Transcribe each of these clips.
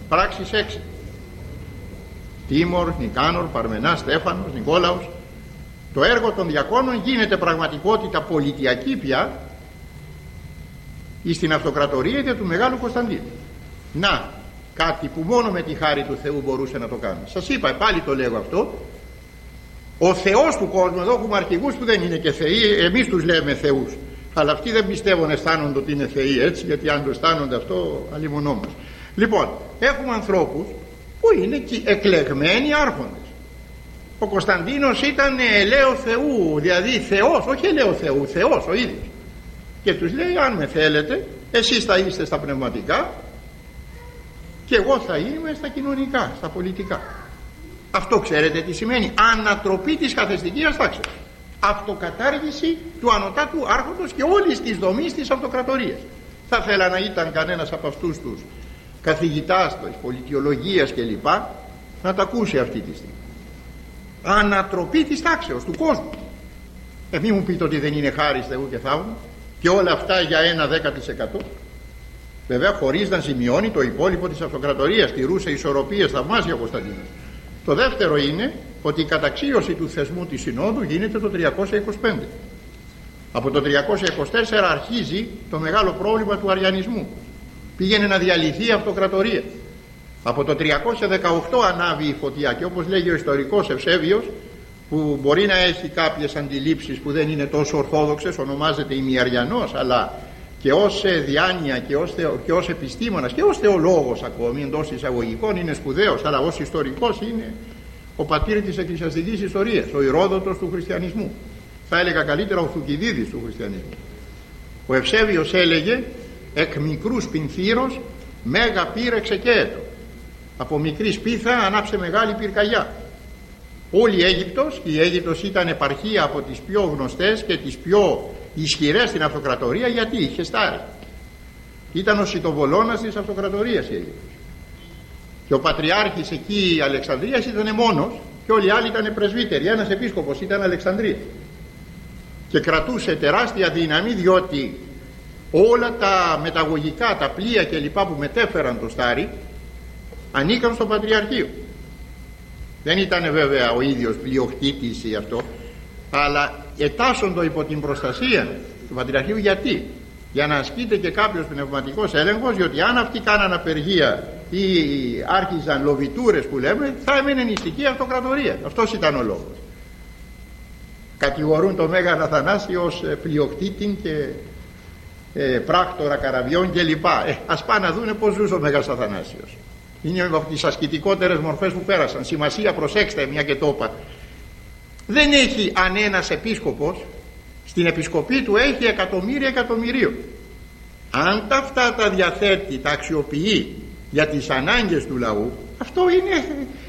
πράξεις 6. Τίμωρ, Νικάνορ, Παρμενάς, Στέφανος, Νικόλαος. Το έργο των διακόνων γίνεται πραγματικότητα πολιτιακή πια στην αυτοκρατορία του Μεγάλου Κωνσταντίνου. Να, κάτι που μόνο με τη χάρη του Θεού μπορούσε να το κάνει. Σας είπα, πάλι το λέγω αυτό, ο Θεός του κόσμου, εδώ έχουμε αρχηγούς που δεν είναι και θεοί, εμείς τους λέμε θεούς, αλλά αυτοί δεν πιστεύουν, αισθάνονται ότι είναι θεοί, έτσι, γιατί αν το αισθάνονται αυτό αλίμονό μας. Λοιπόν, έχουμε ανθρώπους που είναι εκλεγμένοι άρχοντες. Ο Κωνσταντίνος ήταν ελαίο Θεού, δηλαδή Θεός, όχι ελαίο Θεού, Θεός ο ίδιος, και τους λέει, αν με θέλετε, εσείς θα είστε στα πνευματικά και εγώ θα είμαι στα κοινωνικά, στα πολιτικά. Αυτό ξέρετε τι σημαίνει? Ανατροπή της καθεστικίας τάξης, αυτοκατάργηση του ανωτάτου άρχοντος και όλης της δομής της αυτοκρατορίας. Θα ήθελα να ήταν κανένας από αυτούς τους καθηγητάς της πολιτιολογίας κλπ. Να τα ακούσει αυτή τη στιγμή. Ανατροπή της τάξεως του κόσμου. Μη μου πείτε ότι δεν είναι χάρις Θεού και θαύμα, και όλα αυτά για ένα 10%. Βέβαια χωρίς να ζημιώνει το υπόλοιπο της αυτοκρατορίας. Τηρούσε ισορροπίες θαυμάσια ο Κωνσταντίνος. Το δεύτερο είναι ότι η καταξίωση του θεσμού της Συνόδου γίνεται το 325. Από το 324 αρχίζει το μεγάλο πρόβλημα του αριανισμού. Πήγαινε να διαλυθεί η αυτοκρατορία. Από το 318 ανάβει η φωτιά, και όπως λέγει ο ιστορικός Ευσέβιος, που μπορεί να έχει κάποιες αντιλήψεις που δεν είναι τόσο ορθόδοξες, ονομάζεται ημιαριανός, αλλά και ως διάνοια και ως επιστήμονας και ως θεολόγος ακόμη εντός εισαγωγικών είναι σπουδαίος, αλλά ως ιστορικός είναι ο πατήρ της εκκλησιαστικής ιστορίας, ο Ηρόδοτος του χριστιανισμού, θα έλεγα καλύτερα ο Θουκυδίδης του χριστιανισμού. Ο Ευσέβιος έλεγε, εκ μικρούς πινθύρος μέγα πύρ εξεκέετο, από μικρή σπίθα ανάψε μεγάλη πυρκαγιά. Όλη η Αίγυπτος, η Αίγυπτος ήταν επαρχία από τις πιο γνωστές και τις πιο ισχυρές στην αυτοκρατορία, γιατί είχε στάρει. Ήταν ο σιτοβολώνας της αυτοκρατορίας η Αίγυπτος. Και ο πατριάρχης εκεί η Αλεξανδρίας ήταν μόνος και όλοι οι άλλοι ήταν πρεσβύτεροι. Ένας επίσκοπος ήταν Αλεξανδρία. Και κρατούσε τεράστια δύναμη, διότι όλα τα μεταγωγικά, τα πλοία κλπ που μετέφεραν το στάρι ανήκαν στο Πατριαρχείο. Δεν ήταν βέβαια ο ίδιος πλειοκτήτης ή αυτό, αλλά ετάσσοντο υπό την προστασία του Πατριαρχείου. Γιατί? Για να ασκείται και κάποιος πνευματικός έλεγχος, διότι αν αυτοί κάναν απεργία ή άρχιζαν λοβιτούρες που λέμε, θα έμενε νηστική αυτοκρατορία. Αυτός ήταν ο λόγος. Κατηγορούν τον Μέγαν Αθανάσιο ως πλειοκτήτη και πράκτορα καραβιών κλπ. Ας πάνε να δούνε πως ζούσε ο Μέγας Αθανάσιος. Είναι από τις ασκητικότερες μορφές που πέρασαν. Σημασία, προσέξτε, μια και το είπα. Δεν έχει, αν ένας επίσκοπος στην επισκοπή του έχει εκατομμύρια εκατομμυρίων, αν τα αυτά τα διαθέτει, τα αξιοποιεί για τις ανάγκες του λαού, αυτό είναι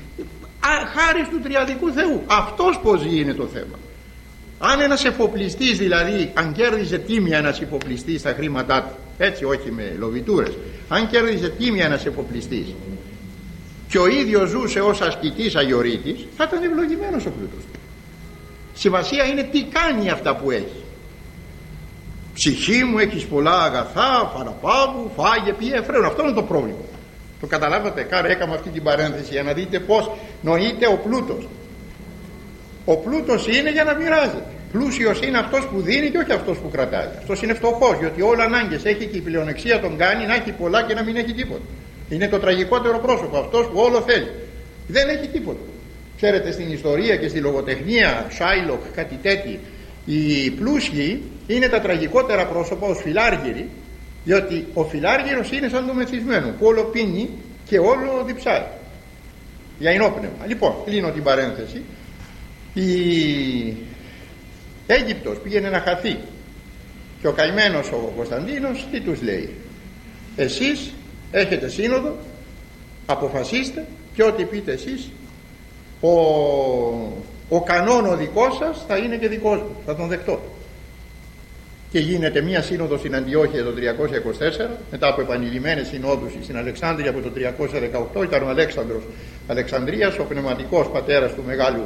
χάρις του τριαδικού Θεού. Αυτός πως είναι το θέμα. Αν ένας εφοπλιστής, δηλαδή αν κέρδιζε τίμια ένας εφοπλιστής στα χρήματά του, έτσι όχι με λοβιτούρες, αν κέρδιζε τίμια ένας εφοπλιστής και ο ίδιος ζούσε ως ασκητής αγιορείτης, θα ήταν ευλογημένος ο πλούτος του. Σημασία είναι τι κάνει αυτά που έχει. Ψυχή μου, έχεις πολλά αγαθά, παραπάβου, φάγε, πιέ, φρένο. Αυτό είναι το πρόβλημα. Το καταλάβατε? Έκαμε αυτή την παρένθεση για να δείτε πως νοείται ο πλούτος. Ο πλούτος είναι για να μοιράζεται. Πλούσιος είναι αυτός που δίνει και όχι αυτός που κρατάει. Αυτός είναι φτωχός, διότι όλα ανάγκες έχει και η πλεονεξία τον κάνει να έχει πολλά και να μην έχει τίποτα. Είναι το τραγικότερο πρόσωπο, αυτός που όλο θέλει. Δεν έχει τίποτα. Ξέρετε, στην ιστορία και στη λογοτεχνία, Σάιλοκ, κάτι τέτοιο, οι πλούσιοι είναι τα τραγικότερα πρόσωπα ως φιλάργυροι, διότι ο φιλάργυρος είναι σαν το μεθυσμένο που όλο πίνει και όλο διψάει για ενόπνευμα. Λοιπόν, κλείνω την παρένθεση. Η Αίγυπτος πήγαινε να χαθεί και ο καημένος ο Κωνσταντίνος τι τους λέει? Εσείς έχετε σύνοδο, αποφασίστε και ό,τι πείτε εσείς, ο κανόν ο δικός σας θα είναι και δικός μου, θα τον δεχτώ. Και γίνεται μία σύνοδος στην Αντιόχεια το 324, μετά από επανειλημμένες συνόδους στην Αλεξάνδρεια από το 318. Ήταν ο Αλέξανδρος Αλεξανδρίας, ο πνευματικός πατέρας του μεγάλου,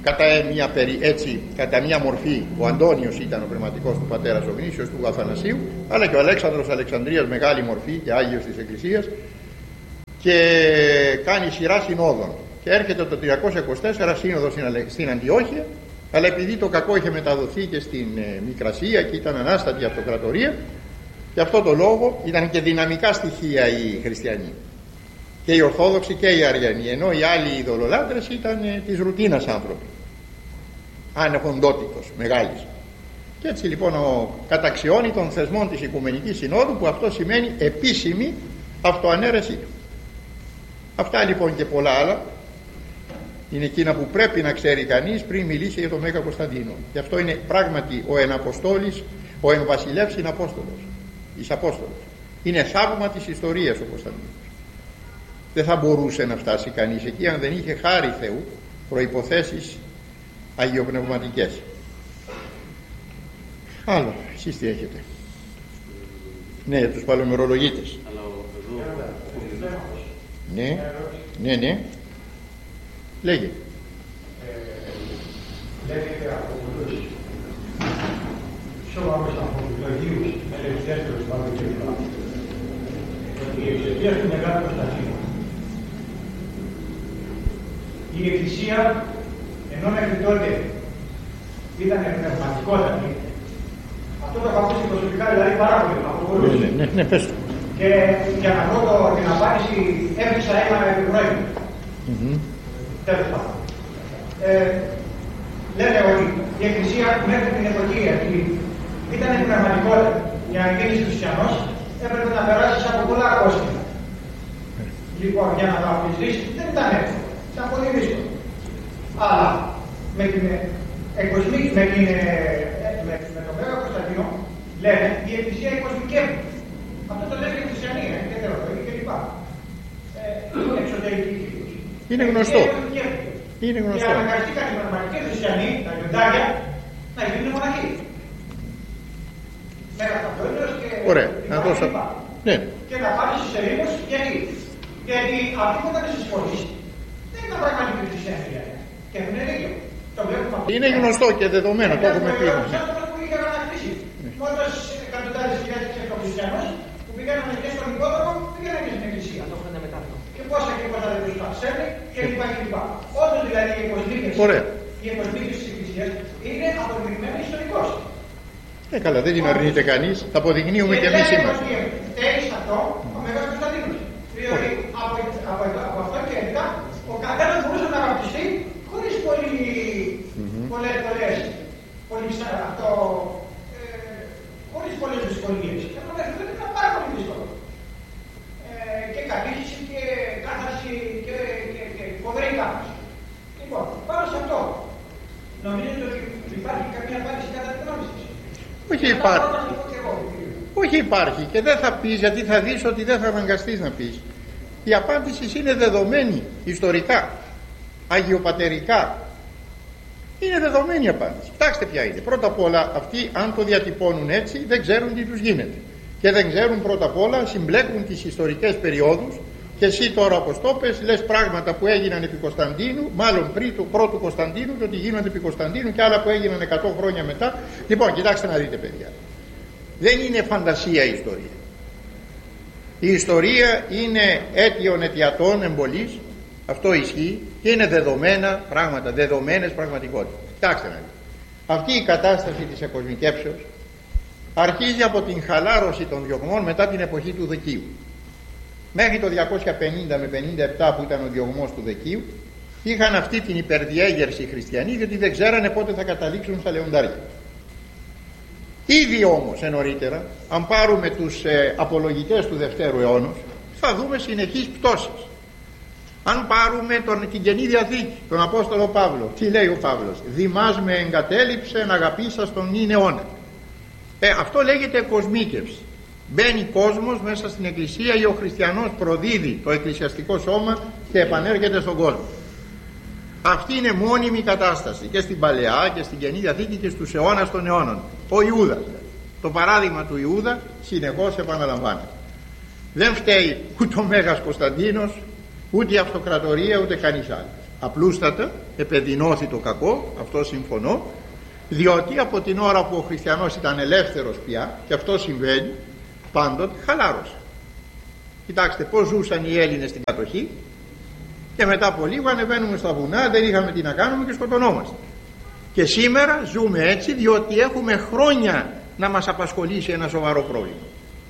κατά μία μορφή ο Αντώνιος ήταν ο πνευματικός του πατέρας, ο γνήσιος του Αθανασίου, αλλά και ο Αλέξανδρος Αλεξανδρίας, μεγάλη μορφή και Άγιος της Εκκλησίας. και κάνει σειρά συνόδων και έρχεται το 324 σύνοδος στην Αντιόχεια, αλλά επειδή το κακό είχε μεταδοθεί και στην Μικρασία και ήταν ανάστατη αυτοκρατορία, γι' αυτό το λόγο ήταν και δυναμικά στοιχεία οι χριστιανοί, και οι Ορθόδοξοι και οι Αριανοί, ενώ οι άλλοι ειδωλολάτρες ήταν της ρουτίνας άνθρωποι, ανεχοντότητος μεγάλης. Και έτσι λοιπόν καταξιώνει των θεσμών της Οικουμενικής Συνόδου, που αυτό σημαίνει επίσημη αυτοανέρεσή του. Αυτά λοιπόν και πολλά άλλα είναι εκείνα που πρέπει να ξέρει κανείς πριν μιλήσει για τον Μέγα Κωνσταντίνο. Και αυτό είναι πράγματι ο εναποστόλης, ο εμβασιλεύς είναι Απόστολος. Είναι θαύμα της ιστορίας ο Κωνσταντίνος. Δεν θα μπορούσε να φτάσει κανείς εκεί αν δεν είχε χάρη Θεού, προϋποθέσεις αγιοπνευματικές. Άλλο, εσείς τι έχετε? Ναι, τους παλαιομερολογίτες. Ναι. Λέγε. Λέγεται από τους σώμαμες από τους Αγίους ελευθέρους πάνω και λοιπά, ότι εξαιτίας του Μεγάλου Κωνσταντίνου η Εκκλησία, ενώ μέχρι τότε ήταν πνευματικότατη, αυτό το έχω ακούσει προσωπικά δηλαδή πάρα πολύ από πολλούς. Ναι, πες το. Και για να βρω την απάντηση έφυσα ένα επιπρόεδρο. Τέλος πάντων. Λένε ότι η Εκκλησία μέχρι την εποχή αυτή ήταν πνευματικότητα. Για να γίνεις χριστιανός έπρεπε να περάσεις από πολλά κόστη. Λοιπόν, για να βαπτιστείς δεν ήταν εύκολο. Ήταν πολύ δύσκολο. Αλλά με τον Μέγα Κωνσταντίνο λένε η Εκκλησία οικοσμικεύει. Αυτό το λέει και η Χριστιανία και Θεολογία κλπ. Είναι εξωτερική. Είναι γνωστό. Είναι γνωστό. Και αναγκαστήκαν οι πραγματικοί χριστιανοί, τα λιοντάρια, να γίνουν μοναχοί. Με καθαπτώντας και ωραία, να δώσω. Ναι. Και να πάνε στους ερήμους, γιατί αυτοί που ήταν στις σχολείς δεν ήταν πραγματικοί χριστιανοί. Και έχουν δίκιο. Είναι γνωστό και δεδομένο, το έχουμε πει. Που είχε ανακτήσει. Μόλις εκατοντάδες χιλιάδες χριστιανούς που πήγαιναν και στον υπόδρομο, πήγαιναν και στην Εκκλησία. Και πόσα δεν τους παξένει και λοιπά και λοιπά. Όντως δηλαδή οι εκοσμίκες της Εκκλησίας είναι αποδεικμένοι ιστορικός. Καλά, δεν την αρνείται κανείς, θα αποδεικνύουμε και εμείς σήμερα. Έχεις αυτό ο Μεγάλος Κωνσταντίνος. Δηλαδή από αυτό και μετά ο καθένας μπορούσε να βαπτιστεί χωρίς χωρίς πολλές δυσκολίες. Και αυτό ήταν πάρα πολύ δύσκολο. Και κατήχηση και κάθαρση και φοβερή κάθαρση. Λοιπόν, πάνω σε αυτό, νομίζετε ότι υπάρχει καμία απάντηση κατά την γνώμη σας? Όχι υπάρχει και δεν θα πεις, γιατί θα δεις ότι δεν θα αναγκαστείς να πεις. Η απάντηση είναι δεδομένη ιστορικά, αγιοπατερικά. Είναι δεδομένη η απάντηση. Κοιτάξτε ποια είναι. Πρώτα απ' όλα αυτοί, αν το διατυπώνουν έτσι, δεν ξέρουν τι τους γίνεται. Και δεν ξέρουν πρώτα απ' όλα, συμπλέκουν τις ιστορικές περιόδους. Και εσύ τώρα, όπως το πες, λες πράγματα που έγιναν επί Κωνσταντίνου, μάλλον πριν του πρώτου Κωνσταντίνου, και ότι γίνονται επί Κωνσταντίνου, και άλλα που έγιναν 100 χρόνια μετά. Λοιπόν, κοιτάξτε να δείτε, παιδιά. Δεν είναι φαντασία η ιστορία. Η ιστορία είναι αίτιον αιτιατών εμπολής. Αυτό ισχύει και είναι δεδομένα πράγματα, δεδομένες πραγματικότητες. Κοιτάξτε να δείτε. Αυτή η κατάσταση της εκοσμικεύσεως αρχίζει από την χαλάρωση των διωγμών μετά την εποχή του Δεκίου. Μέχρι το 250 με 57 που ήταν ο διωγμός του Δεκίου, είχαν αυτή την υπερδιέγερση οι χριστιανοί, γιατί δεν ξέρανε πότε θα καταλήξουν στα λεοντάρια. Ήδη όμως νωρίτερα, αν πάρουμε τους απολογητές του Δευτέρου αιώνα, θα δούμε συνεχείς πτώσεις. Αν πάρουμε την Καινή Διαθήκη, τον Απόστολο Παύλο, τι λέει ο Παύλος? Δημάς με εγκατέλειψεν αγαπήσας τον νυν αιώνα. Αυτό λέγεται κοσμίκευση. Μπαίνει κόσμος μέσα στην Εκκλησία ή ο χριστιανός προδίδει το εκκλησιαστικό σώμα και επανέρχεται στον κόσμο. Αυτή είναι μόνιμη κατάσταση και στην Παλαιά και στην Καινή Διαθήκη και στους αιώνας των αιώνων. Ο Ιούδας, το παράδειγμα του Ιούδα συνεχώς επαναλαμβάνεται. Δεν φταίει ούτε ο Μέγας Κωνσταντίνος, ούτε η αυτοκρατορία, ούτε κανείς άλλος. Απλούστατα επεδεινώθη το κακό, αυτό συμφωνώ, διότι από την ώρα που ο χριστιανός ήταν ελεύθερος πια, και αυτό συμβαίνει πάντοτε, χαλάρωσε. Κοιτάξτε πώς ζούσαν οι Έλληνες στην κατοχή, και μετά από λίγο ανεβαίνουμε στα βουνά, δεν είχαμε τι να κάνουμε και σκοτωνόμαστε. Και σήμερα ζούμε έτσι διότι έχουμε χρόνια να μας απασχολήσει ένα σοβαρό πρόβλημα.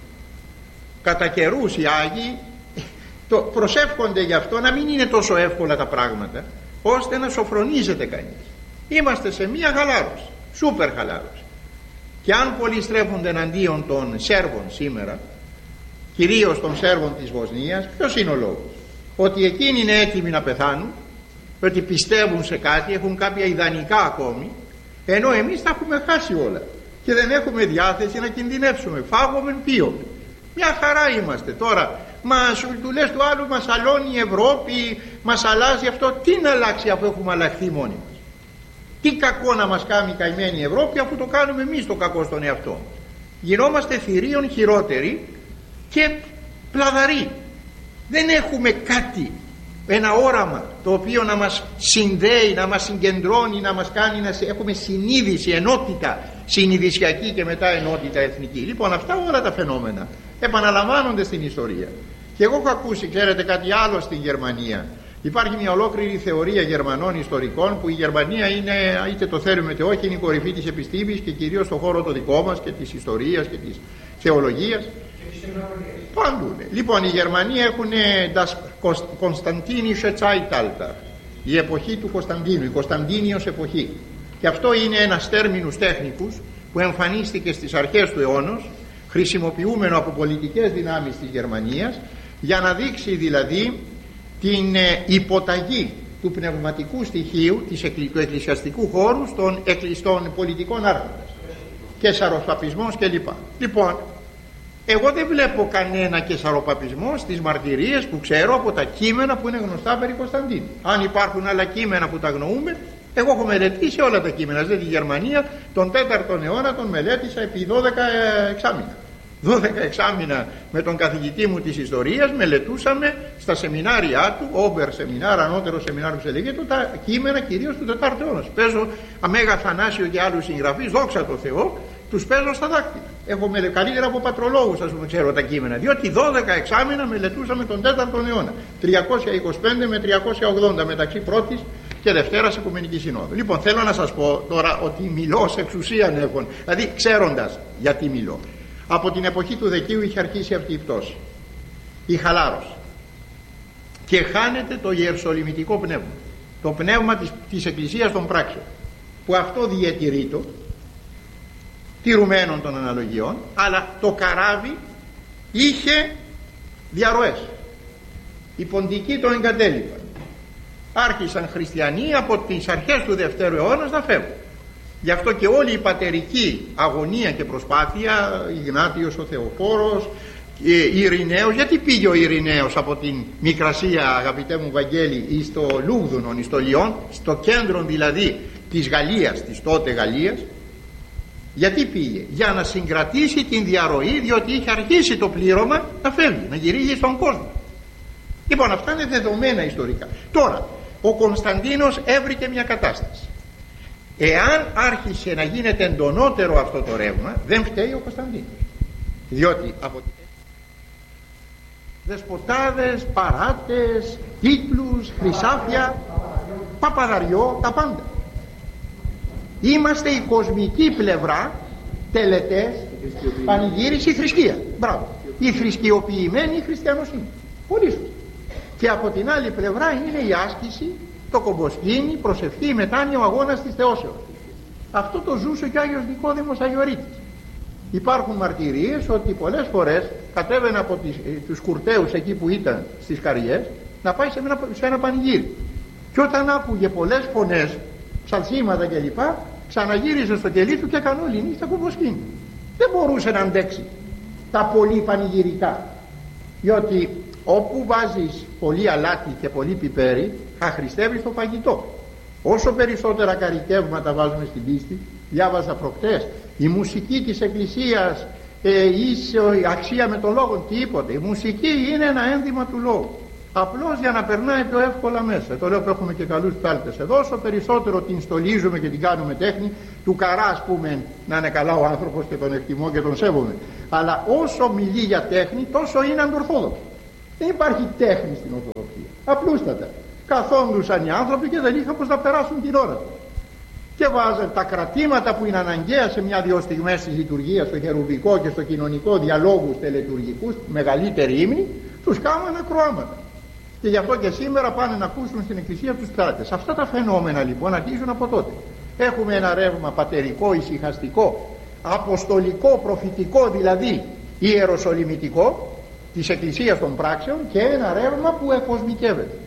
Κατά καιρούς οι Άγιοι προσεύχονται γι' αυτό να μην είναι τόσο εύκολα τα πράγματα, ώστε να σοφρονίζεται κανείς. Είμαστε σε μία χαλάρωση, σούπερ χαλάρωση. Και αν πολλοί στρέφονται εναντίον των Σέρβων σήμερα, κυρίως των Σέρβων της Βοσνίας, ποιος είναι ο λόγος? Ότι εκείνοι είναι έτοιμοι να πεθάνουν, ότι πιστεύουν σε κάτι, έχουν κάποια ιδανικά ακόμη, ενώ εμείς τα έχουμε χάσει όλα και δεν έχουμε διάθεση να κινδυνεύσουμε. Φάγουμε, πίουμε. Μια χαρά είμαστε τώρα. Του λες του άλλου, μας αλώνει η Ευρώπη, μας αλλάζει αυτό. Τι να αλλάξει αφού έχουμε αλλάχθει μόνοι μας? Τι κακό να μας κάνει η καημένη Ευρώπη, αφού το κάνουμε εμείς το κακό στον εαυτό μας? Γινόμαστε θηρίων χειρότεροι και πλαδαροί. Δεν έχουμε κάτι, ένα όραμα το οποίο να μας συνδέει, να μας συγκεντρώνει, να μας κάνει να έχουμε συνείδηση, ενότητα συνειδησιακή και μετά ενότητα εθνική. Λοιπόν, αυτά όλα τα φαινόμενα επαναλαμβάνονται στην ιστορία. Και εγώ έχω ακούσει, ξέρετε, κάτι άλλο στην Γερμανία. Υπάρχει μια ολόκληρη θεωρία Γερμανών ιστορικών που η Γερμανία είναι, είτε το θέλουμε είτε όχι, είναι η κορυφή της επιστήμης και κυρίως στον χώρο το δικό μας και της ιστορίας και της θεολογίας. Παντού. Λοιπόν, οι Γερμανοί έχουν das Konstantinische Zeitalter, η εποχή του Κωνσταντίνου, η Κωνσταντίνιος εποχή. Και αυτό είναι ένας τέρμινους τέχνικους που εμφανίστηκε στις αρχές του αιώνος, χρησιμοποιούμενο από πολιτικές δυνάμεις της Γερμανίας, για να δείξει δηλαδή την υποταγή του πνευματικού στοιχείου του εκκλησιαστικού χώρου στον πολιτικών άρχοντας και σαροπαπισμός κλπ. Λοιπόν, εγώ δεν βλέπω κανένα κεσαροπαπισμό στις μαρτυρίες που ξέρω από τα κείμενα που είναι γνωστά περί Κωνσταντίνου. Αν υπάρχουν άλλα κείμενα που τα γνωρούμε, εγώ έχω μελετήσει όλα τα κείμενα. Δηλαδή τη Γερμανία τον 4ο αιώνα τον μελέτησα επί 12 εξάμηνα. 12 εξάμηνα με τον καθηγητή μου της ιστορίας μελετούσαμε στα σεμινάρια του, όμπερ σεμινάρ, ανώτερο σεμινάριο που λέγεται, τα κείμενα κυρίως του 4ου αιώνα. Παίζω Αμέγα Θανάσιο και άλλους συγγραφείς, δόξα τω Θεώ, τους παίζω στα δάκτυλα. Έχω καλύτερα από πατρολόγους, ας πούμε, ξέρω τα κείμενα, διότι 12 εξάμηνα μελετούσαμε τον 4ο αιώνα, 325 με 380 μεταξύ πρώτης και Δευτέρας Οικουμενικής Συνόδου. Λοιπόν, θέλω να σας πω τώρα ότι μιλώ σε εξουσίαν έχουν, δηλαδή ξέροντας γιατί μιλώ. Από την εποχή του Δεκίου είχε αρχίσει αυτή η πτώση, η χαλάρωση, και χάνεται το ιεροσολυμητικό πνεύμα, το πνεύμα της Εκκλησίας των πράξεων, που αυτό διατηρείτο τηρουμένων των αναλογιών, αλλά το καράβι είχε διαρροές. Οι ποντικοί το εγκατέλειπαν. Άρχισαν χριστιανοί από τις αρχές του Δευτέρου αιώνα να φεύγουν. Γι' αυτό και όλη η πατερική αγωνία και προσπάθεια, Ιγνάτιος ο Θεοφόρος, Ειρηναίος, γιατί πήγε ο Ειρηναίος από την Μικρασία, αγαπητέ μου Βαγγέλη, εις το Λούγδουνον, εις το Λιόν, στο κέντρο δηλαδή της Γαλλίας, της τότε Γαλλίας? Γιατί πήγε? Για να συγκρατήσει την διαρροή, διότι είχε αρχίσει το πλήρωμα να φεύγει, να γυρίζει στον κόσμο. Λοιπόν, αυτά είναι δεδομένα ιστορικά. Τώρα, ο Κωνσταντίνος έβρικε μια κατάσταση. Εάν άρχισε να γίνεται εντονότερο αυτό το ρεύμα, δεν φταίει ο Κωνσταντίνος, διότι από δεσποτάδες, παράτες, τίτλους, χρυσάφια, παπαδαριό, τα πάντα. Είμαστε η κοσμική πλευρά, τελετές, πανηγύριση, θρησκεία. Μπράβο. Η θρησκειοποιημένη χριστιανοσύνη. Πολύ σωστά. Και από την άλλη πλευρά είναι η άσκηση, το κομποσκήνη, η προσευχή, η μετάνοια, ο αγώνας της θεώσεως. Αυτό το ζούσε και ο Άγιος Νικόδημος Αγιορείτης. Υπάρχουν μαρτυρίες ότι πολλές φορές κατέβαινε από τους κουρτέους εκεί που ήταν στις Καριές να πάει σε ένα πανηγύρι. Και όταν άκουγε πολλές φωνές, ψαλσίματα κλπ, ξαναγύριζε στο κελί του και έκανε όλη νύχτα κομποσκήνη. Δεν μπορούσε να αντέξει τα πολύ πανηγυρικά, διότι όπου βάζεις πολύ αλάτι και πολύ πιπέρι θα χρηστεύεις το φαγητό. Όσο περισσότερα καρικεύματα βάζουμε στην πίστη, διάβαζα προχτές, η μουσική της Εκκλησίας ίσο αξία με τον λόγο, τίποτε. Η μουσική είναι ένα ένδυμα του λόγου, απλώς για να περνάει πιο εύκολα μέσα. Το λέω που έχουμε και καλούς ψάλτες εδώ, όσο περισσότερο την στολίζουμε και την κάνουμε τέχνη, του καρά ας πούμε να είναι καλά ο άνθρωπος και τον εκτιμώ και τον σέβομαι, αλλά όσο μιλεί για τέχνη τόσο είναι αντορθόδοξο. Δεν υπάρχει τέχνη στην Ορθοδοξία. Απλούστατα. Καθόντουσαν οι άνθρωποι και δεν είχαν πως να περάσουν την ώρα τους. Και βάζαν τα κρατήματα που είναι αναγκαία σε μια δύο στιγμές της λειτουργίας, στο χερουβικό και στο κοινωνικό, διαλόγους τελετουργικούς, μεγαλύτερη ύμνη, τους κάνουν ακροάματα. Και γι' αυτό και σήμερα πάνε να ακούσουν στην εκκλησία τους κράτες. Αυτά τα φαινόμενα λοιπόν αρχίζουν από τότε. Έχουμε ένα ρεύμα πατερικό, ησυχαστικό, αποστολικό, προφητικό, δηλαδή ιεροσολυμητικό της Εκκλησίας των Πράξεων, και ένα ρεύμα που εκοσμικεύεται.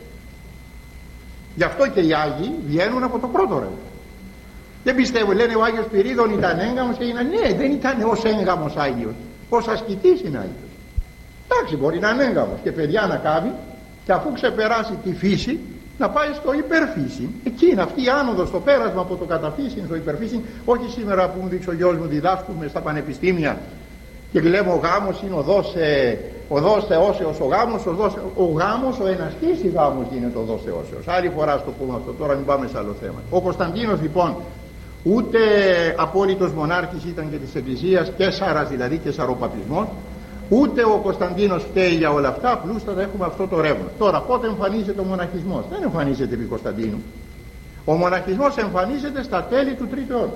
Γι' αυτό και οι Άγιοι βγαίνουν από το πρώτο ρεύμα. Δεν πιστεύω, λένε ο Άγιος Πυρίδων ήταν έγκαμος και είναι. Ναι, δεν ήταν ως έγκαμος Άγιος, ως ασκητής είναι Άγιος. Εντάξει, μπορεί να είναι έγκαμος και παιδιά να κάνει, και αφού ξεπεράσει τη φύση να πάει στο υπερφύση. Εκεί είναι αυτή η άνοδος, το πέρασμα από το καταφύσιν στο υπερφύσιν. Όχι σήμερα που μου δείξει ο γιος μου, διδάσκουμε στα πανεπιστήμια και λέμε ο γάμος είναι οδός θεώσεως, ο γάμος, ο εναστής γάμος γίνεται οδός θεώσεως. Άλλη φορά στο πούμε αυτό, τώρα μην πάμε σε άλλο θέμα. Ο Κωνσταντίνος λοιπόν ούτε απόλυτος μονάρχης ήταν και της Εκκλησίας, Καίσαρας δηλαδή, Καισαροπαπισμός, ούτε ο Κωνσταντίνος φταίει για όλα αυτά, απλούστατα έχουμε αυτό το ρεύμα. Τώρα πότε εμφανίζεται ο μοναχισμός? Δεν εμφανίζεται επί Κωνσταντίνου. Ο μοναχισμός εμφανίζεται στα τέλη του 3ου αιώνα.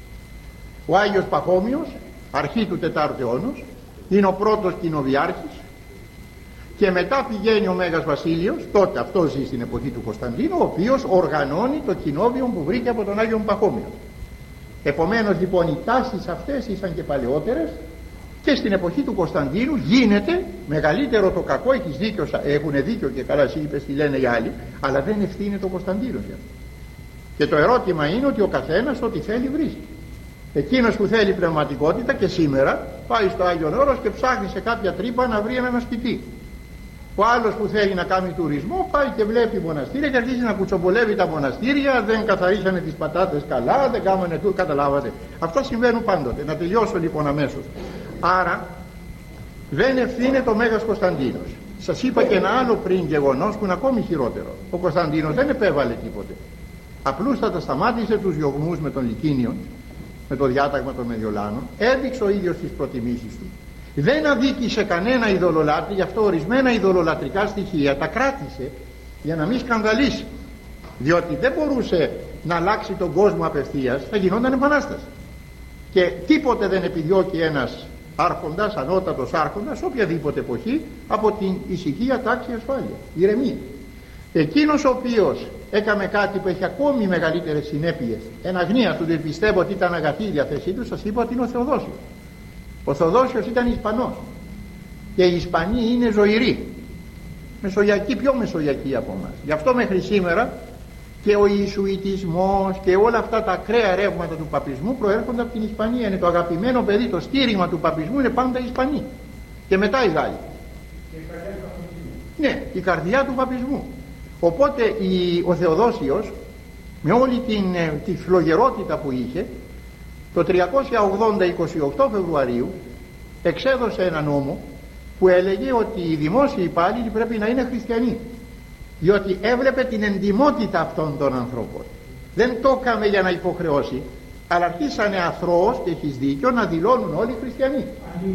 Ο Άγιος Παχώμιος, αρχή του 4ου αιώνα, είναι ο πρώτος κοινοβιάρχης, και μετά πηγαίνει ο Μέγας Βασίλειος, τότε αυτό ζει στην εποχή του Κωνσταντίνου, ο οποίος οργανώνει το κοινόβιο που βρήκε από τον Άγιο Παχώμιο. Επομένως λοιπόν οι τάσεις αυτές ήσαν και παλαιότερες, και στην εποχή του Κωνσταντίνου γίνεται μεγαλύτερο το κακό. Έχεις δίκιο, έχουν δίκιο και καλά εσύ είπες τι λένε οι άλλοι, αλλά δεν ευθύνεται ο Κωνσταντίνος για αυτό. Και το ερώτημα είναι ότι ο καθένας ό,τι θέλει βρίσκει. Εκείνος που θέλει πνευματικότητα και σήμερα πάει στο Άγιον Όρος και ψάχνει σε κάποια τρύπα να βρει έναν ασκητή. Ο άλλος που θέλει να κάνει τουρισμό πάει και βλέπει μοναστήρια και αρχίζει να κουτσομπολεύει τα μοναστήρια, δεν καθαρίσανε τις πατάτες καλά, δεν κάμανε τούτο, καταλάβατε. Αυτά συμβαίνουν πάντοτε. Να τελειώσω λοιπόν αμέσως. Άρα δεν ευθύνεται ο Μέγας Κωνσταντίνος. Σας είπα και ένα άλλο πριν γεγονός που είναι ακόμη χειρότερο. Ο Κωνσταντίνος δεν επέβαλε τίποτε. Απλούστατα σταμάτησε τους διωγμούς με τον Λυκίνιον, με το διάταγμα των Μεδιολάνων, έδειξε ο ίδιος τις προτιμήσεις του, δεν αδίκησε κανένα ειδωλολάτρη, γι' αυτό ορισμένα ειδωλολατρικά στοιχεία τα κράτησε για να μην σκανδαλίσει, διότι δεν μπορούσε να αλλάξει τον κόσμο απευθείας, θα γινόταν επανάσταση. Και τίποτε δεν επιδιώκει ένας άρχοντας, ανώτατος άρχοντας, οποιαδήποτε εποχή, από την ησυχία, τάξη, ασφάλεια, ηρεμία. Εκείνος ο οποίος έκαμε κάτι που έχει ακόμη μεγαλύτερες συνέπειες, εν αγνία του, δεν πιστεύω ότι ήταν αγαθή η διαθέσή του, σας είπα ότι είναι ο Θεοδόσιος. Ο Θεοδόσιος ήταν Ισπανός και οι Ισπανοί είναι ζωηροί, μεσογειακοί, πιο μεσογειακοί από εμάς. Γι' αυτό μέχρι σήμερα και ο Ιησουητισμός και όλα αυτά τα ακραία ρεύματα του παπισμού προέρχονται από την Ισπανία. Είναι το αγαπημένο παιδί, το στήριγμα του παπισμού είναι πάντα οι Ισπανοί και μετά οι Γάλλοι. Ναι, η καρδιά του παπισμού. Οπότε ο Θεοδόσιος με όλη τη φλογερότητα που είχε, το 380 28 Φεβρουαρίου εξέδωσε ένα νόμο που έλεγε ότι οι δημόσιοι υπάλληλοι πρέπει να είναι χριστιανοί, διότι έβλεπε την εντιμότητα αυτών των ανθρώπων. Δεν το έκαμε για να υποχρεώσει, αλλά αρχίσανε αθρώος, και έχεις δίκιο, να δηλώνουν όλοι χριστιανοί.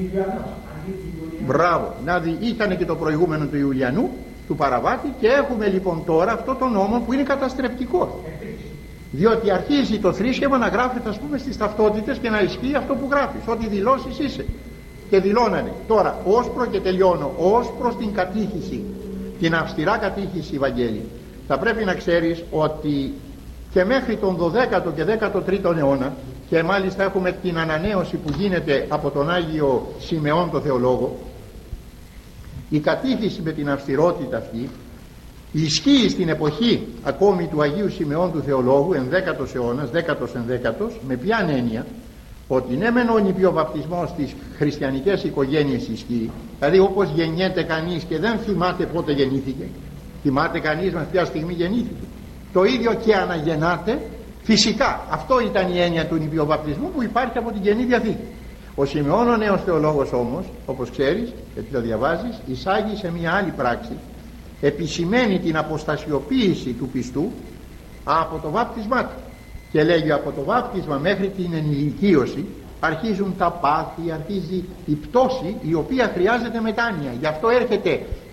Μπράβο, είχανε και το προηγούμενο του Ιουλιανού, του Παραβάτη, και έχουμε λοιπόν τώρα αυτό το νόμο που είναι καταστρεπτικό, διότι αρχίζει το θρήσκευμα να γράφεται, ας πούμε, στις ταυτότητες και να ισχύει αυτό που γράφεις, ό,τι δηλώσεις είσαι, και δηλώνανε. Τώρα και τελειώνω, ως προς την κατήχηση, την αυστηρά κατήχηση, Βαγγέλη, θα πρέπει να ξέρεις ότι και μέχρι τον 12ο και 13ο αιώνα, και μάλιστα έχουμε την ανανέωση που γίνεται από τον Άγιο Σιμεών το Θεολόγο, η κατήχηση με την αυστηρότητα αυτή ισχύει στην εποχή ακόμη του Αγίου Σιμεών του Θεολόγου, 11ος αιώνας, 10ος, με ποια έννοια? Ότι ναι μεν ο νηπιοβαπτισμός στις χριστιανικές οικογένειες ισχύει, δηλαδή όπως γεννιέται κανείς και δεν θυμάται πότε γεννήθηκε, θυμάται κανείς με ποια στιγμή γεννήθηκε, το ίδιο και αναγεννάται φυσικά. Αυτό ήταν η έννοια του νηπιοβαπτισμού που υπάρχει από την Καινή Διαθήκη. Ο Σιμεών ο νέος θεολόγος όμως, όπως ξέρεις, γιατί το διαβάζεις, εισάγει σε μια άλλη πράξη, επισημαίνει την αποστασιοποίηση του πιστού από το βάπτισμά του, και λέγει από το βάπτισμα μέχρι την ενηλικίωση αρχίζουν τα πάθη, αρχίζει η πτώση, η οποία χρειάζεται μετάνοια. Γι' αυτό έρχεται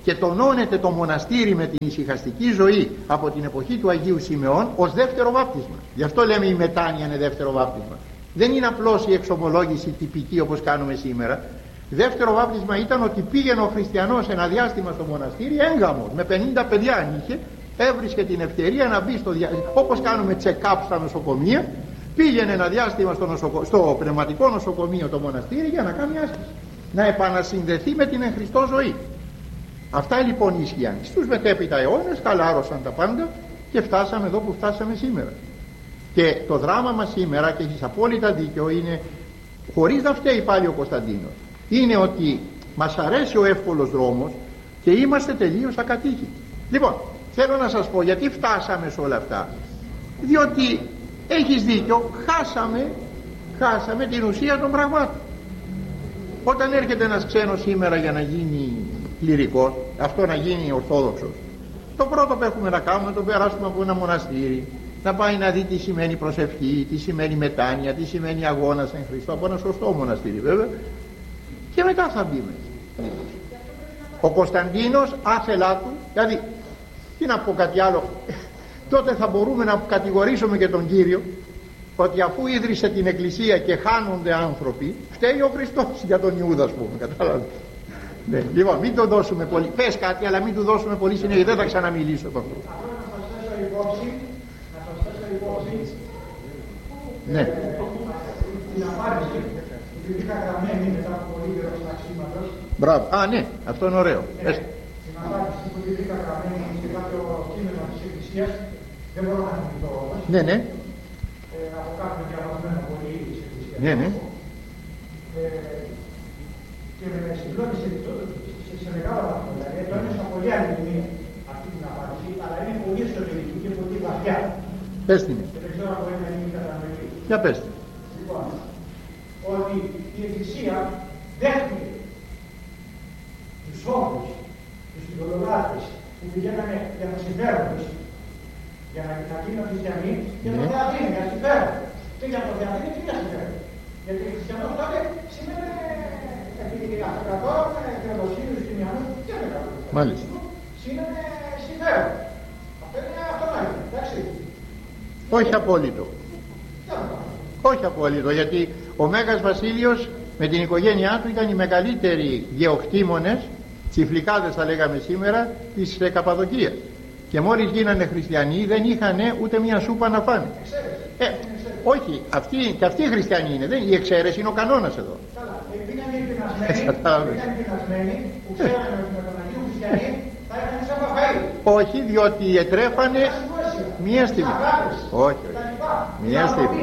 και τονώνεται το μοναστήρι με την ησυχαστική ζωή από την εποχή του Αγίου Σιμεών ως δεύτερο βάπτισμα. Γι' αυτό λέμε η μετάνοια είναι δεύτερο βάπτισμα. Δεν είναι απλώς η εξομολόγηση τυπική όπως κάνουμε σήμερα. Δεύτερο βάπτισμα ήταν ότι πήγαινε ο χριστιανός ένα διάστημα στο μοναστήρι έγκαμος, με 50 παιδιά αν είχε, έβρισκε την ευκαιρία να μπει όπως κάνουμε check-up στα νοσοκομεία, πήγαινε ένα διάστημα στο πνευματικό νοσοκομείο το μοναστήρι για να κάνει άσκηση, να επανασυνδεθεί με την εν Χριστώ ζωή. Αυτά λοιπόν ίσχυαν. Στους μετέπειτα αιώνες χαλάρωσαν τα πάντα και φτάσαμε εδώ που φτάσαμε σήμερα. Και το δράμα μας σήμερα, και έχεις απόλυτα δίκιο, είναι, χωρίς να φταίει πάλι ο Κωνσταντίνος, είναι ότι μας αρέσει ο εύκολος δρόμος και είμαστε τελείως ακατοίκητοι. Λοιπόν, θέλω να σας πω γιατί φτάσαμε σε όλα αυτά. Διότι έχεις δίκιο, χάσαμε την ουσία των πραγμάτων. Όταν έρχεται ένας ξένος σήμερα για να γίνει κληρικός, αυτό να γίνει ορθόδοξος, το πρώτο που έχουμε να κάνουμε, να τον περάσουμε από ένα μοναστήρι, να πάει να δει τι σημαίνει προσευχή, τι σημαίνει μετάνοια, τι σημαίνει αγώνας εν Χριστώ, από ένα σωστό μοναστήρι βέβαια, και μετά θα μπει μέσα. Ο Κωνσταντίνος άθελά του, δηλαδή τι να πω κάτι άλλο, τότε θα μπορούμε να κατηγορήσουμε και τον Κύριο ότι αφού ίδρυσε την εκκλησία και χάνονται άνθρωποι, φταίει ο Χριστός για τον Ιούδα, ας πούμε, κατάλαβε. Ναι, λοιπόν, μην το δώσουμε πολύ, πες κάτι αλλά μην του δώσουμε πολύ συνέχεια, δεν θα ξαναμιλήσω από αυτό. Ναι. Την απάντηση, επειδή είχα γραμμένη μετά από πολύ καιρό στα αξίματος. Μπράβο, ναι, αυτό είναι ωραίο. Την απάντηση που είχα γραμμένη σε κάποιο κείμενο της Εκκλησίας, δεν μπορώ να θυμηθώ όμως. Ναι, ναι. Από κάποιον διαβασμένο πολύ της Εκκλησίας. Ναι, ναι. Και με συγκλώνησε σε μεγάλο βαθμό. Δηλαδή, το ένιωσα πολύ αληθινή αυτή την απάντηση, αλλά είναι πολύ εσωτερική και πολύ βαθιά. Πες την. Και δεν ξέρω αν μπορεί να γίνει κατανοητή. Για πες την. Λοιπόν, ότι η Εκκλησία δέχτηκε τους όρους, τους ειδωλολάτρες που πηγαίνανε για το συμφέρον τους, για να γίνουν χριστιανοί, και το Θεαθήνη για συμφέρον. Και για το Θεαθήνη και για συμφέρον. Γιατί ο χριστιανός τότε σημαίνει αυτοκρατόρων, θεοδοσίους, χριστιανούς και μεγάλους. Μάλιστα. Σημαίνει συμφέρον. Αυτό είναι αυτονόητο, εντάξει. Όχι απόλυτο. Όχι απόλυτο, γιατί ο Μέγας Βασίλειος με την οικογένειά του ήταν οι μεγαλύτεροι γεωκτήμονες, τσιφλικάδες θα λέγαμε σήμερα, της Καπαδοκίας. Και μόλις γίνανε χριστιανοί δεν είχαν ούτε μια σούπα να φάνε. Όχι, και αυτοί οι χριστιανοί είναι, η εξαίρεση είναι ο κανόνας εδώ. Καλά, επειδή είναι εγκρινασμένοι που ξέρανε ότι με τον Αγίου Χριστιανοί θα είχαν σαν παφαΐ. Όχι, διότι ετρέφανε μία στιγμή. Όχι, μία στιγμή.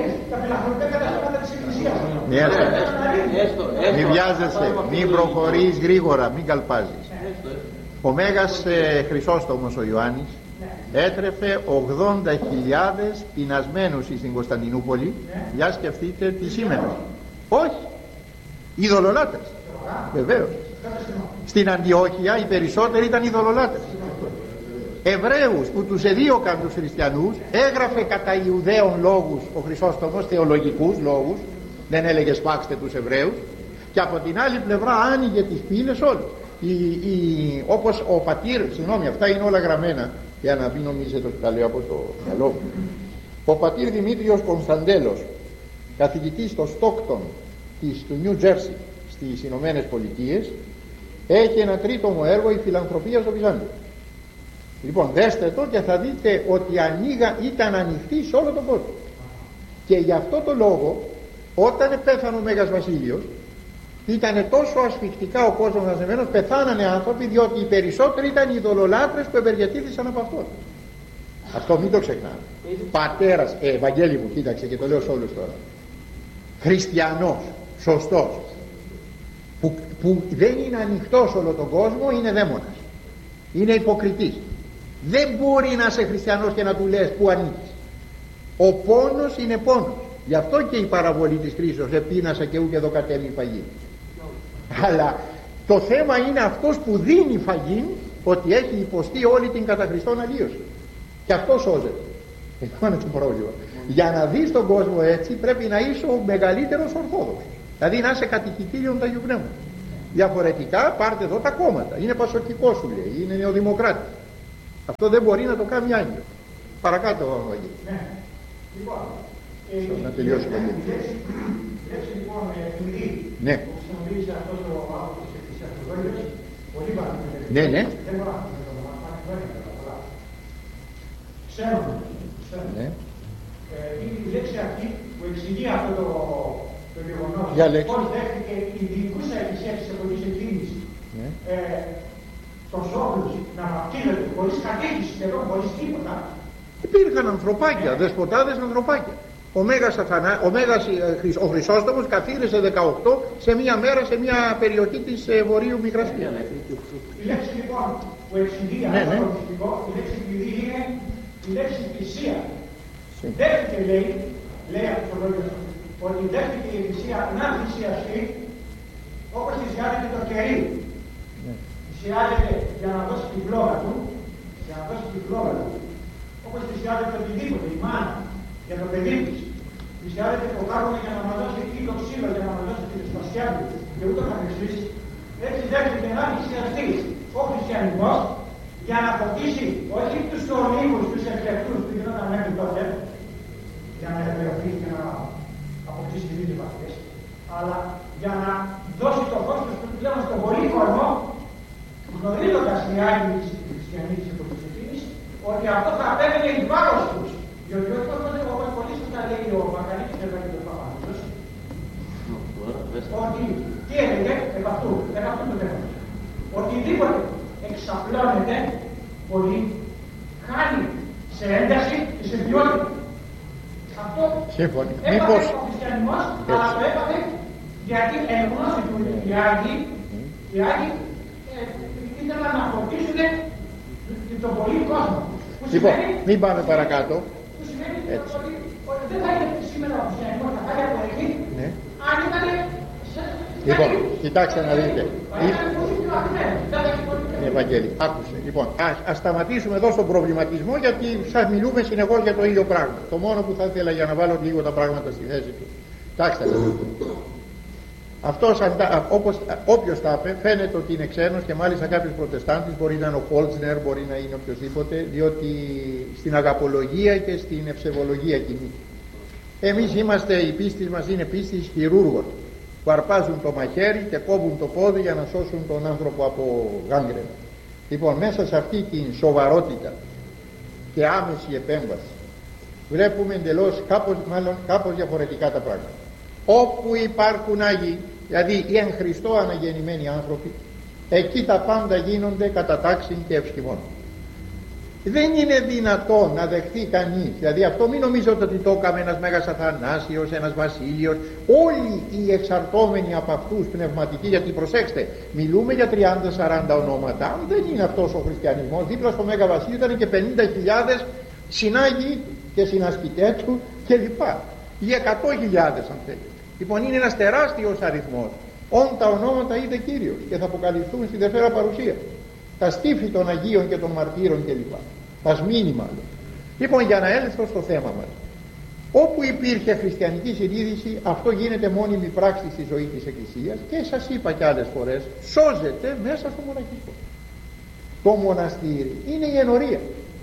Μία στιγμή. Μην βιάζεσαι, μην προχωρείς γρήγορα, μην καλπάζεις. Ο Μέγας Χρυσόστομος ο Ιωάννης έτρεφε 80.000 πεινασμένους στην Κωνσταντινούπολη. Για σκεφτείτε τι σήμαινε. Όχι, ειδωλολάτρες. Βεβαίως. Στην Αντιόχεια οι περισσότεροι ήταν ειδωλολάτρες. Εβραίους που τους εδίωκαν τους χριστιανούς, έγραφε κατά Ιουδαίων λόγους ο Χρυσόστομος, θεολογικούς λόγους, δεν έλεγε σπάξτε τους Εβραίους, και από την άλλη πλευρά άνοιγε τις πύλες όλους. Όπως ο πατήρ, συγγνώμη, αυτά είναι όλα γραμμένα για να μην νομίζετε ότι τα λέω από το μυαλό μου. Ο πατήρ Δημήτριος Κωνσταντέλος, καθηγητής στο Στόκτον του Νιου Τζέρσι στις Ηνωμένες Πολιτείες, έχει ένα τρίτομο έργο, η φιλανθρωπία στο Βυζάντιο. Λοιπόν, δέστε το και θα δείτε ότι ήταν ανοιχτή σε όλο τον κόσμο. Και γι' αυτό το λόγο, όταν πέθανε ο Μέγας Βασίλειος, ήταν τόσο ασφυκτικά ο κόσμος μαζεμένος, πεθάνανε άνθρωποι, διότι οι περισσότεροι ήταν οι ειδωλολάτρες που ευεργετήθησαν από αυτόν. Αυτό μην το ξεχνάμε. Πατέρας, Ευαγγέλη μου, κοίταξε και το λέω σε όλους τώρα. Χριστιανός, σωστός, που δεν είναι ανοιχτός όλο τον κόσμο, είναι δαίμονας. Είναι υποκριτής. Δεν μπορεί να είσαι χριστιανός και να του λες που ανήκεις. Ο πόνος είναι πόνος. Γι' αυτό και η παραβολή της κρίσεως, επίνασα και ούτε εδώ κατέμει φαγή. Αλλά το θέμα είναι αυτός που δίνει φαγή, ότι έχει υποστεί όλη την κατά Χριστόν αλλίωση. Και αυτό σώζεται. Αυτό είναι το πρόβλημα. Για να δεις τον κόσμο έτσι πρέπει να είσαι ο μεγαλύτερος Ορθόδοξος. Δηλαδή να είσαι κατοικητήριον του Αγίου Πνεύματος. Διαφορετικά πάρτε εδώ τα κόμματα. Είναι πασοκικό σου λέει, είναι νεοδημοκράτη. Αυτό δεν μπορεί να το κάνει άγγελο. Παρακάτω ο Βαγγέλη. Ναι. Λοιπόν, να τελειώσει ο Βαγγέλη. λέξη λοιπόν επειδή ναι. που χρησιμοποιήσε αυτός ο άνθρωπος της Εκκλησίας πολύ παραδείγματος. Ναι, ναι. Δεν μπορώ να το πω, ξέρουμε. Ναι. Είναι η λέξη αυτή που εξηγεί αυτό το γεγονός. Πώς δέχτηκε η διοικούσα εκκλησία της εποχής εκείνης τον Σόφρους να βαπτίζεται χωρίς κατήχηση σχεδόν, χωρίς τίποτα. Υπήρχαν ανθρωπάκια, δεσποτάδες ανθρωπάκια. Ο Χρυσόστομος καθίρεσε 18 σε μία μέρα σε μία περιοχή της Βορείου Μικρασίας. Η λέξη λοιπόν που εξηγεί αυτό το μυστικό, η λέξη κλειδί είναι η λέξη εκκλησία. Δέχτηκε λέει αυτό το λόγιο, ότι δέχτηκε η εκκλησία να θυσιαστεί όπως θυσιάζεται το κερί. Θυσιάζεται για να δώσει την φλόγα του, όπως θυσιάζεται οτιδήποτε, η μάνα για το παιδί της. Θυσιάζεται το κάρβουνο για να μας δώσει ή το ξύλο για να μας δώσει τη σπασιά του και ούτω καθεξής. Έτσι δέχτηκε να θυσιαστεί ο χριστιανισμός για να φωτίσει όχι τους ολίγους, τους εκλεκτούς που γινόταν μέχρι τότε, για να ευεργεθεί και να αποκτήσει τη δίκη βαθιές, αλλά για να δώσει το φως του πλέον στον πολύ κόσμο, γνωρίζοντας οι Άγιοι της χριστιανής της εποχής εκείνης, ότι αυτό θα απέβαινε εις βάρος τους. Διότι όπως πολύ σωστά λέει ο Μακαρίτης και ο Παπανίδος, ότι τι έλεγε επ' αυτού του θέματος. Οτιδήποτε εξαπλώνεται πολύ, χάνει σε ένταση και σε ποιότητα. Αυτό έπαθε ο χριστιανισμός, αλλά το έπαθε γιατί εν γνώση του οι Άγιοι ήθελαν να φωτίσουν τον πολύ κόσμο. Λοιπόν, μην πάμε παρακάτω. Που σημαίνει ότι δεν θα είναι σήμερα ο χριστιανισμός να πάει από εκεί, αν ήταν. Λοιπόν, κοιτάξτε να δείτε. Ευαγγέλη, άκουσε. Λοιπόν, ας σταματήσουμε εδώ στον προβληματισμό, γιατί σας μιλούμε συνεχώς για το ίδιο πράγμα. Το μόνο που θα ήθελα για να βάλω λίγο τα πράγματα στη θέση του. Κοιτάξτε. Αυτός, όποιος τα είπε, φαίνεται ότι είναι ξένος και μάλιστα κάποιος προτεστάντης, μπορεί να είναι ο Χόλτσνερ, μπορεί να είναι οποιοδήποτε, διότι στην αγαπολογία και στην ευσεβολογία κοινή. Εμείς είμαστε, η πίστη μας είναι πίστη χειρούργων που αρπάζουν το μαχαίρι και κόβουν το πόδι για να σώσουν τον άνθρωπο από γάγκρενα. Λοιπόν, μέσα σε αυτή την σοβαρότητα και άμεση επέμβαση βλέπουμε εντελώς κάπως διαφορετικά τα πράγματα. Όπου υπάρχουν Άγιοι, δηλαδή οι εν Χριστώ αναγεννημένοι άνθρωποι, εκεί τα πάντα γίνονται κατά τάξη και ευσχημών. Δεν είναι δυνατόν να δεχθεί κανείς, δηλαδή αυτό μην νομίζετε ότι το έκαμε ένας Μέγας Αθανάσιος, ένας Βασίλειος, όλοι οι εξαρτώμενοι από αυτούς πνευματικοί, γιατί προσέξτε, μιλούμε για 30-40 ονόματα, δεν είναι αυτός ο χριστιανισμός. Δίπλα στο Μέγα Βασίλειο ήταν και 50.000 συνάγοι και συνασκητές του κλπ. Για 100.000 αν θέλετε. Λοιπόν, είναι ένας τεράστιος αριθμός. Όν τα ονόματα είδε Κύριος και θα αποκαλυφθούν στη Δευτέρα Παρουσία. Τα στήφη των Αγίων και των Μαρτύρων κλπ. Τα σμήνη μάλλον. Λοιπόν, για να έλθω στο θέμα μας. Όπου υπήρχε χριστιανική συνείδηση, αυτό γίνεται μόνιμη πράξη στη ζωή της Εκκλησίας και σας είπα κι άλλες φορές, σώζεται μέσα στο μοναχισμό. Το μοναστήρι είναι η ενορία.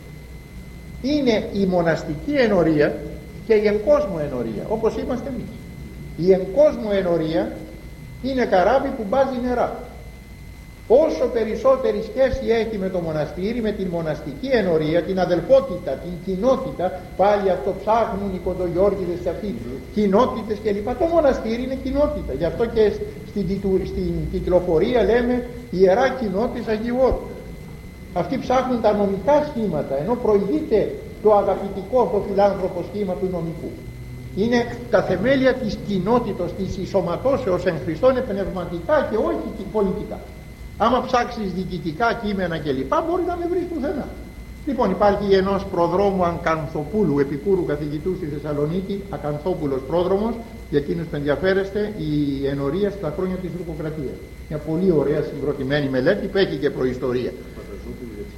Είναι η μοναστική ενορία και η εν κόσμο ενορία, όπως είμαστε εμείς. Η εν κόσμο ενορία είναι καράβι που μπάζει νερά. Όσο περισσότερη σχέση έχει με το μοναστήρι, με την μοναστική ενορία, την αδελφότητα, την κοινότητα, πάλι αυτό ψάχνουν οι κοντογιώργιδες σε αυτήν, κοινότητες κλπ. Το μοναστήρι είναι κοινότητα. Γι' αυτό και στην τιτλοφορία λέμε Ιερά Κοινότης Αγίου Όρου. Αυτοί ψάχνουν τα νομικά σχήματα, ενώ προηγείται το αγαπητικό, το φιλάνθρωπο σχήμα του νομικού. Είναι τα θεμέλια της κοινότητος, της ισοματώσεως εν Χριστώ, είναι πνευματικά και όχι πολιτικά. Άμα ψάξεις διοικητικά κείμενα κλπ, μπορεί να με βρεις πουθενά. Λοιπόν, υπάρχει ενός προδρόμου Ακανθοπούλου, επικούρου καθηγητού στη Θεσσαλονίκη, Ακανθόπουλος πρόδρομος, για εκείνους που ενδιαφέρεστε, η ενορία στα χρόνια της Τουρκοκρατίας. Μια πολύ ωραία συγκροτημένη μελέτη που έχει και προϊστορία.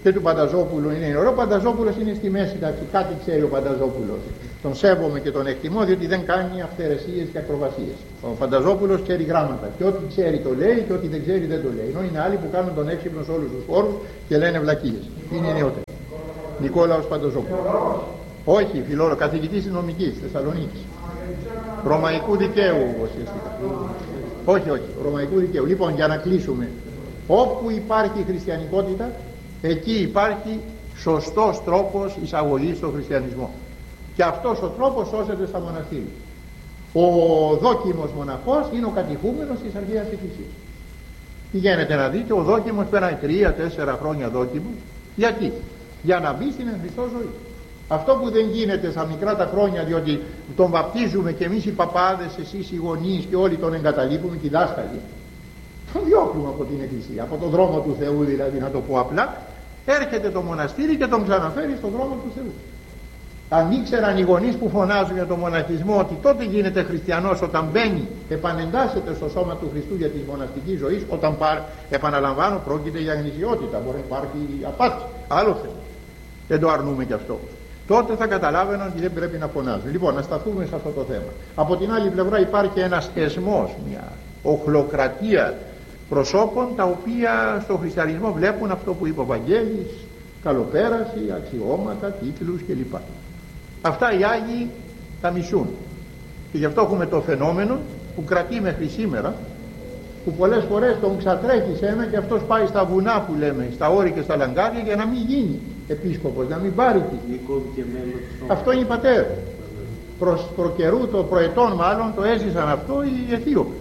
και του Πανταζόπουλου είναι ωραίο. Ο Πανταζόπουλος είναι στη μέση, κάτι ξέρει ο Πανταζόπουλος. Τον σέβομαι και τον εκτιμώ, διότι δεν κάνει αυθαιρεσίες και ακροβασίες. Ο Πανταζόπουλος ξέρει γράμματα και ό,τι ξέρει το λέει και ό,τι δεν ξέρει δεν το λέει. Ενώ είναι άλλοι που κάνουν τον έξυπνο σε όλους τους χώρους και λένε βλακίες. Είναι οι νεότεροι. Νικόλαος Πανταζόπουλος. Όχι, φιλόλογος, καθηγητής νομικής Θεσσαλονίκης. Ρωμαϊκού δικαίου ουσιαστικά. Όχι, ρωμαϊκού δικαίου. Λοιπόν, για να κλείσουμε, όπου υπάρχει χριστιανικότητα, εκεί υπάρχει σωστός τρόπος εισαγωγής στον χριστιανισμό. Και αυτός ο τρόπος σώζεται στα μοναστήρια. Ο δόκιμος μοναχός είναι ο κατηχούμενος της Αρχαίας Εκκλησίας. Πηγαίνετε να δείτε, ο δόκιμος πέρασε 3-4 χρόνια δόκιμος. Γιατί? Για να μπει στην εν Χριστώ ζωή. Αυτό που δεν γίνεται στα μικρά τα χρόνια, διότι τον βαπτίζουμε και εμείς οι παπάδες, εσείς οι γονείς και όλοι τον εγκαταλείπουμε και οι δάσκαλοι, τον διώχνουμε από την Εκκλησία, από τον δρόμο του Θεού, δηλαδή, να το πω απλά. Έρχεται το μοναστήρι και τον ξαναφέρει στον δρόμο του Θεού. Αν ήξεραν οι γονείς που φωνάζουν για τον μοναχισμό ότι τότε γίνεται χριστιανός όταν μπαίνει, επανεντάσσεται στο σώμα του Χριστού για τη μοναστική ζωή, όταν επαναλαμβάνω, πρόκειται για γνησιότητα, μπορεί να υπάρχει απάτη, άλλο θέμα. Δεν το αρνούμε κι αυτό. Τότε θα καταλάβαιναν ότι δεν πρέπει να φωνάζουν. Λοιπόν, να σταθούμε σε αυτό το θέμα. Από την άλλη πλευρά υπάρχει ένας εσμός, μια οχλοκρατία προσώπων, τα οποία στο χριστιανισμό βλέπουν αυτό που είπε ο Βαγγέλης, καλοπέραση, αξιώματα, τίτλους κλπ. Αυτά οι Άγιοι τα μισούν. Και γι' αυτό έχουμε το φαινόμενο που κρατεί μέχρι σήμερα, που πολλές φορές τον ξατρέχει σε ένα και αυτός πάει στα βουνά που λέμε, στα όρη και στα λαγκάδια, για να μην γίνει επίσκοπος, να μην πάρει τη. Αυτό είναι οι πατέρες. Προκαιρού, το προετών μάλλον, το έζησαν αυτό οι Αιθίωποι,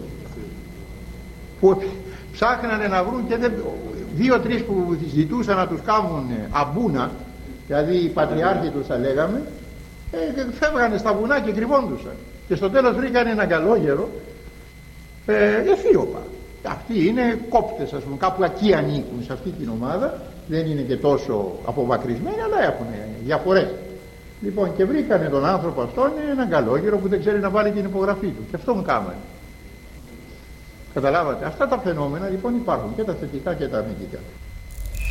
που ψάχνανε να βρουν και 2-3 που ζητούσαν να τους κάνουν αμπούνα, δηλαδή οι πατριάρχοι τους θα λέγαμε, φεύγανε στα βουνά και κρυβόντουσαν. Και στο τέλος βρήκαν έναν καλόγερο, Αιθίωπα. Αυτοί είναι κόπτες, ας πούμε, κάπου εκεί ανήκουν σε αυτή την ομάδα, δεν είναι και τόσο αποβακρισμένοι, αλλά έχουν διαφορές. Λοιπόν, και βρήκανε τον άνθρωπο αυτόν, έναν καλόγερο που δεν ξέρει να βάλει την υπογραφή του, και αυτόν κάμανε. Καταλάβατε, αυτά τα φαινόμενα λοιπόν υπάρχουν, και τα θετικά και τα αρνητικά.